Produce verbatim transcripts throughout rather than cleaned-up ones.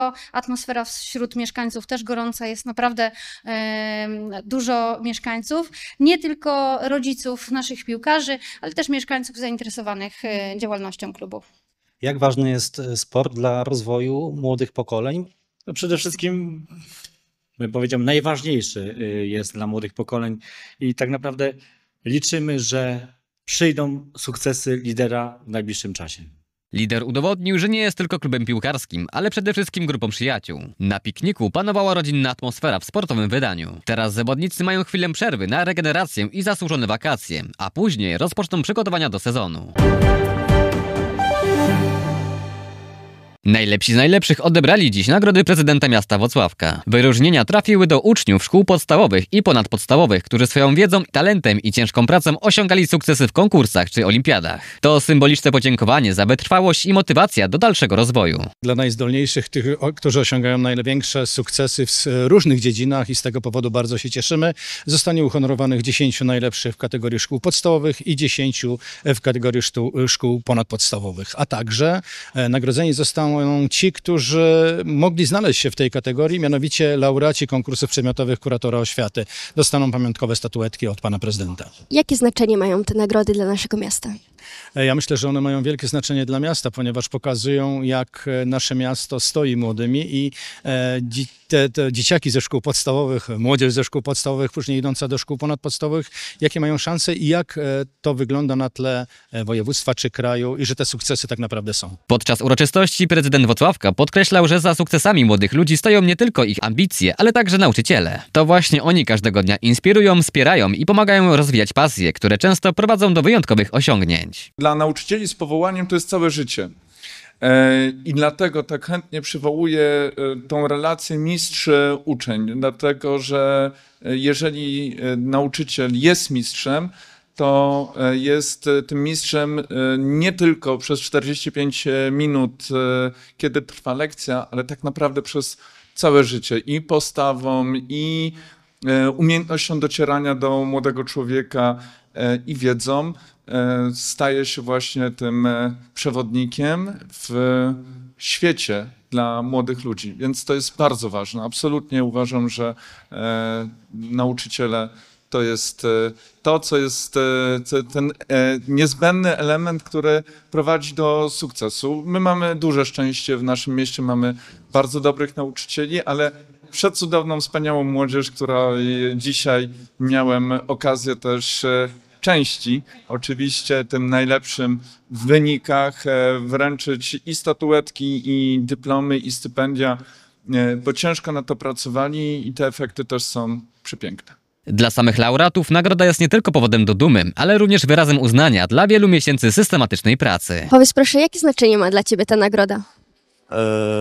Atmosfera wśród mieszkańców też gorąca, jest naprawdę e, dużo mieszkańców, nie tylko rodziców naszych piłkarzy, ale też mieszkańców zainteresowanych e, działalnością klubu. Jak ważny jest sport dla rozwoju młodych pokoleń? No przede wszystkim, bym powiedział, najważniejszy jest dla młodych pokoleń i tak naprawdę liczymy, że przyjdą sukcesy lidera w najbliższym czasie. Lider udowodnił, że nie jest tylko klubem piłkarskim, ale przede wszystkim grupą przyjaciół. Na pikniku panowała rodzinna atmosfera w sportowym wydaniu. Teraz zawodnicy mają chwilę przerwy na regenerację i zasłużone wakacje, a później rozpoczną przygotowania do sezonu. Najlepsi z najlepszych odebrali dziś nagrody prezydenta miasta Włocławka. Wyróżnienia trafiły do uczniów szkół podstawowych i ponadpodstawowych, którzy swoją wiedzą, talentem i ciężką pracą osiągali sukcesy w konkursach czy olimpiadach. To symboliczne podziękowanie za wytrwałość i motywacja do dalszego rozwoju. Dla najzdolniejszych, tych, którzy osiągają największe sukcesy w różnych dziedzinach i z tego powodu bardzo się cieszymy, zostanie uhonorowanych dziesięciu najlepszych w kategorii szkół podstawowych i dziesięciu w kategorii szkół ponadpodstawowych, a także nagrodzeni zostaną ci, którzy mogli znaleźć się w tej kategorii, mianowicie laureaci konkursów przedmiotowych kuratora oświaty. Dostaną pamiątkowe statuetki od pana prezydenta. Jakie znaczenie mają te nagrody dla naszego miasta? Ja myślę, że one mają wielkie znaczenie dla miasta, ponieważ pokazują, jak nasze miasto stoi młodymi i te, te dzieciaki ze szkół podstawowych, młodzież ze szkół podstawowych, później idąca do szkół ponadpodstawowych, jakie mają szanse i jak to wygląda na tle województwa czy kraju i że te sukcesy tak naprawdę są. Podczas uroczystości prezydent Włocławka podkreślał, że za sukcesami młodych ludzi stoją nie tylko ich ambicje, ale także nauczyciele. To właśnie oni każdego dnia inspirują, wspierają i pomagają rozwijać pasje, które często prowadzą do wyjątkowych osiągnięć. Dla nauczycieli z powołaniem to jest całe życie. I dlatego tak chętnie przywołuję tą relację mistrz-uczeń, dlatego że jeżeli nauczyciel jest mistrzem, to jest tym mistrzem nie tylko przez czterdzieści pięć minut, kiedy trwa lekcja, ale tak naprawdę przez całe życie i postawą, i umiejętnością docierania do młodego człowieka i wiedzą. Staje się właśnie tym przewodnikiem w świecie dla młodych ludzi, więc to jest bardzo ważne. Absolutnie uważam, że e, nauczyciele to jest to, co jest e, ten e, niezbędny element, który prowadzi do sukcesu. My mamy duże szczęście w naszym mieście, mamy bardzo dobrych nauczycieli, ale przecudowną, wspaniałą młodzież, która dzisiaj miałem okazję też e, części, oczywiście tym najlepszym w wynikach wręczyć i statuetki, i dyplomy, i stypendia, bo ciężko na to pracowali i te efekty też są przepiękne. Dla samych laureatów nagroda jest nie tylko powodem do dumy, ale również wyrazem uznania dla wielu miesięcy systematycznej pracy. Powiedz proszę, jakie znaczenie ma dla ciebie ta nagroda? Yy,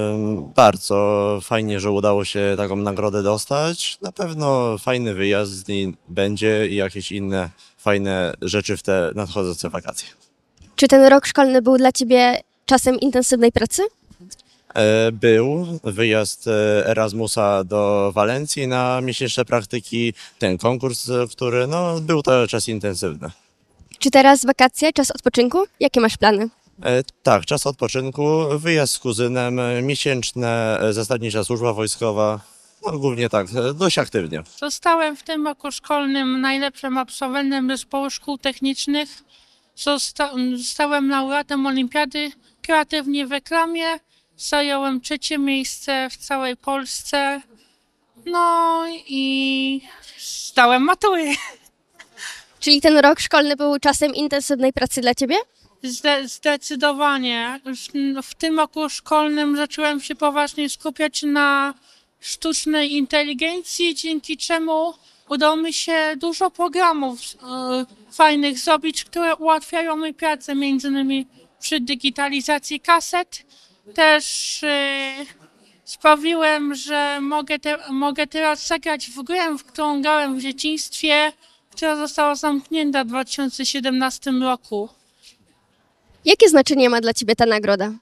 bardzo fajnie, że udało się taką nagrodę dostać. Na pewno fajny wyjazd z niej będzie i jakieś inne fajne rzeczy w te nadchodzące wakacje. Czy ten rok szkolny był dla ciebie czasem intensywnej pracy? Yy, był wyjazd Erasmusa do Walencji na miesięczne praktyki. Ten konkurs, który no, był to czas intensywny. Czy teraz wakacje, czas odpoczynku? Jakie masz plany? E, tak, czas odpoczynku, wyjazd z kuzynem, miesięczne, zasadnicza służba wojskowa, no głównie tak, dość aktywnie. Zostałem w tym roku szkolnym najlepszym absolwentem zespołu szkół technicznych. Zosta zostałem laureatem Olimpiady Kreatywnie w Reklamie. Zająłem trzecie miejsce w całej Polsce. No i zdałem matury. Czyli ten rok szkolny był czasem intensywnej pracy dla ciebie? Zde zdecydowanie. W tym roku szkolnym zacząłem się poważnie skupiać na sztucznej inteligencji, dzięki czemu udało mi się dużo programów y, fajnych zrobić, które ułatwiają mi pracę, między innymi przy digitalizacji kaset. Też y, sprawiłem, że mogę, te mogę teraz zagrać w grę, w którą grałem w dzieciństwie, która została zamknięta w dwa tysiące siedemnastym roku. Jakie znaczenie ma dla ciebie ta nagroda?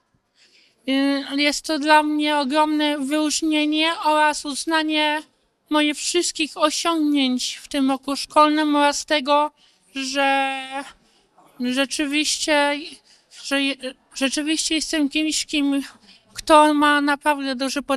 Jest to dla mnie ogromne wyróżnienie oraz uznanie moich wszystkich osiągnięć w tym roku szkolnym oraz tego, że rzeczywiście, że rzeczywiście jestem kimś, kim, to on ma naprawdę duży potencjał.